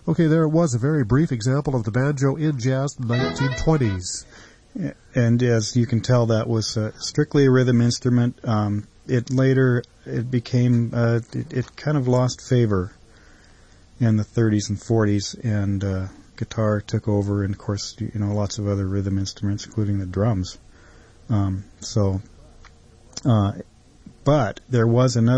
Okay, there was a very brief example of the banjo in jazz in the 1920s. And as you can tell, that was strictly a rhythm instrument. It kind of lost favor in the 30s and 40s, and guitar took over, and of course, lots of other rhythm instruments, including the drums. But there was another